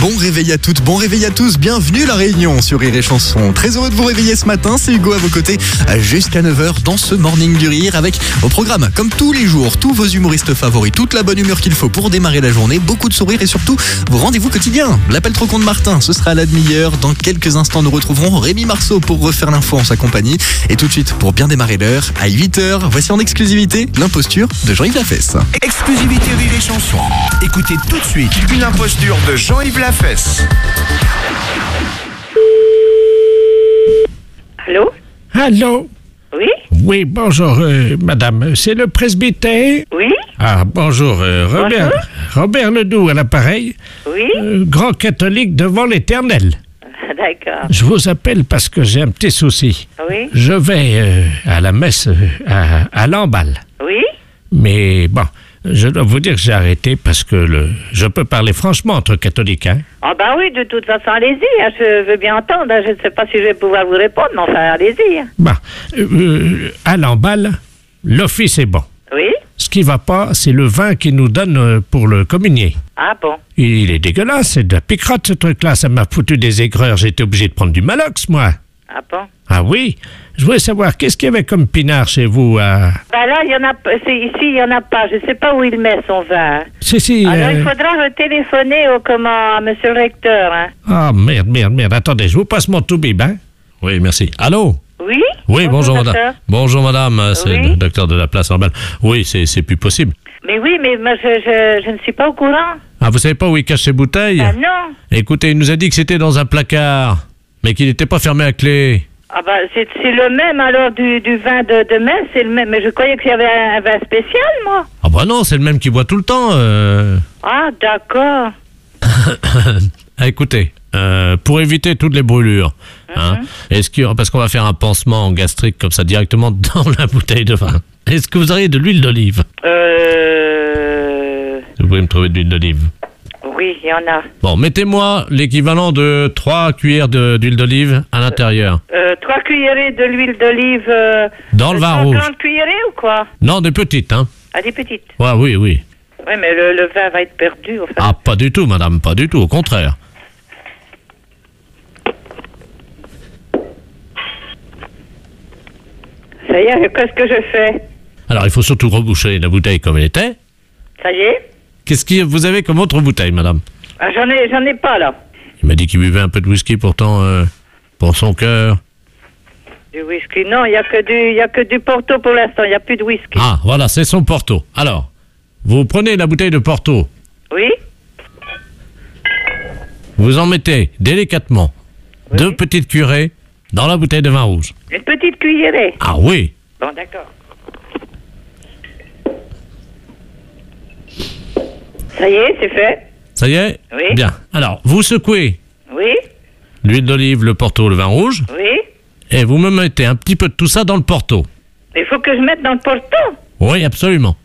Bon réveil à toutes, bon réveil à tous, bienvenue La Réunion sur Rire et Chanson. Très heureux de vous réveiller ce matin, c'est Hugo à vos côtés jusqu'à 9h dans ce Morning du Rire avec au programme, comme tous les jours, tous vos humoristes favoris, toute la bonne humeur qu'il faut pour démarrer la journée, beaucoup de sourires et surtout vos rendez-vous quotidiens. L'appel trop con de Martin, ce sera à la demi-heure. Dans quelques instants, nous retrouverons Rémi Marceau pour refaire l'info en sa compagnie. Et tout de suite, pour bien démarrer l'heure, à 8h, voici en exclusivité l'imposture de Jean-Yves Lafesse. Exclusivité Rire et Chanson. Écoutez tout de suite une imposture de Jean-Yves Lafesse. Allô? Allô? Oui? Oui, bonjour, madame. C'est le presbytère? Oui? Ah, bonjour, Robert Ledoux à l'appareil. Oui? Grand catholique devant l'Éternel. D'accord. Je vous appelle parce que j'ai un petit souci. Oui? Je vais à la messe à Lamballe. Oui? Mais bon, je dois vous dire que j'ai arrêté parce que je peux parler franchement entre catholiques, hein? Ah bah oui, de toute façon, allez-y, hein, je veux bien entendre. Je ne sais pas si je vais pouvoir vous répondre, mais enfin, allez-y. Hein. Bon, à Lamballe, l'office est bon. Oui? Ce qui va pas, c'est le vin qu'ils nous donnent pour le communier. Ah bon? Il est dégueulasse, c'est de la picrotte ce truc-là, ça m'a foutu des aigreurs, j'ai été obligé de prendre du Malox, moi. Ah bon? Ah oui? Je voulais savoir, qu'est-ce qu'il y avait comme pinard chez vous à... Bah là, il y en a, ici, il y en a pas. Je sais pas où il met son vin. Si. Alors, il faudra téléphoner à monsieur le recteur, hein. Ah, merde, attendez, je vous passe mon tout-bib, hein? Oui, merci. Allô? Oui? Oui, bonjour madame. Docteur. Bonjour madame, c'est Oui? le docteur de la place Lamballe. Oui, c'est plus possible. Mais oui, mais moi, je ne suis pas au courant. Ah, vous savez pas où il cache ses bouteilles? Ah non. Écoutez, il nous a dit que c'était dans un placard, mais qu'il n'était pas fermé à clé. Ah bah c'est le même alors du vin de messe, c'est le même. Mais je croyais qu'il y avait un vin spécial, moi. Ah bah non, c'est le même qui boit tout le temps. Ah d'accord. Ah, écoutez, pour éviter toutes les brûlures, hein, parce qu'on va faire un pansement gastrique comme ça directement dans la bouteille de vin. Est-ce que vous auriez de l'huile d'olive? Vous pouvez me trouver de l'huile d'olive? Oui, il y en a. Bon, mettez-moi l'équivalent de 3 cuillères d'huile d'olive à l'intérieur. 3 cuillerées de l'huile d'olive... Dans le vin rouge. 30 cuillerées ou quoi? Non, des petites, hein. Ah, des petites. Ouais, oui. Oui, mais le vin va être perdu, enfin. Ah, pas du tout, madame, pas du tout, au contraire. Ça y est, qu'est-ce que je fais? Alors, il faut surtout reboucher la bouteille comme elle était. Ça y est? Qu'est-ce que vous avez comme autre bouteille, madame? Ah, j'en ai pas, là. Il m'a dit qu'il buvait un peu de whisky, pourtant, pour son cœur. Du whisky? Non, il y a que du Porto pour l'instant, il n'y a plus de whisky. Ah, voilà, c'est son Porto. Alors, vous prenez la bouteille de Porto, Oui? vous en mettez délicatement 2 petites cuillerées dans la bouteille de vin rouge. Une petite cuillerée? Ah oui. Bon, d'accord. Ça y est, c'est fait? Ça y est? Oui. Bien. Alors, vous secouez Oui? l'huile d'olive, le Porto, le vin rouge, Oui? et vous me mettez un petit peu de tout ça dans le Porto. Il faut que je mette dans le Porto? Oui, absolument.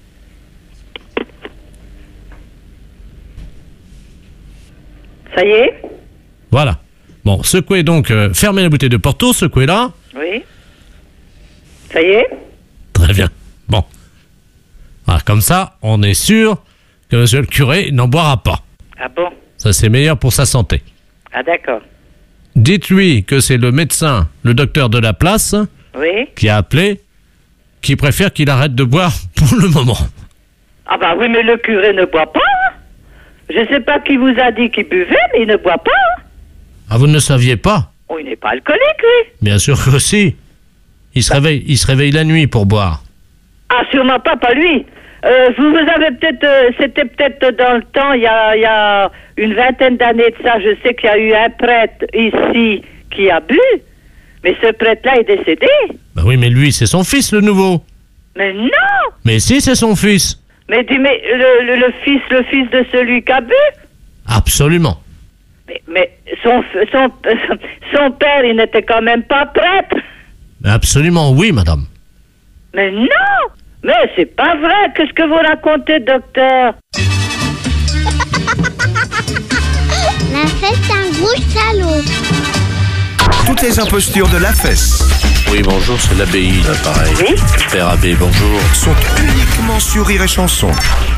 Ça y est? Voilà. Bon, secouez donc, fermez la bouteille de Porto, secouez-la. Oui? Ça y est? Très bien. Bon. Voilà, comme ça, on est sûr que monsieur le curé n'en boira pas. Ah bon? Ça, c'est meilleur pour sa santé. Ah d'accord. Dites-lui que c'est le médecin, le docteur de la place, Oui? qui a appelé, qui préfère qu'il arrête de boire pour le moment. Ah bah oui, mais le curé ne boit pas. Hein. Je sais pas qui vous a dit qu'il buvait, mais il ne boit pas. Hein. Ah, vous ne le saviez pas? Oh, il n'est pas alcoolique, lui. Bien sûr que si. Il se réveille la nuit pour boire. Ah, sûrement pas lui. Vous avez peut-être... c'était peut-être dans le temps, il y a une vingtaine d'années de ça, je sais qu'il y a eu un prêtre ici qui a bu, mais ce prêtre-là est décédé. Bah oui, mais lui, c'est son fils, le nouveau. Mais non! Mais si, c'est son fils. Mais le fils de celui qui a bu? Absolument. Mais son père, il n'était quand même pas prêtre. Absolument, oui, madame. Mais non! Mais c'est pas vrai! Qu'est-ce que vous racontez, docteur? Lafesse, un gros salaud. Toutes les impostures de Lafesse Oui, bonjour, c'est l'abbaye, pareil. Oui? Père Abbé, bonjour. sont uniquement sur Rire et Chanson.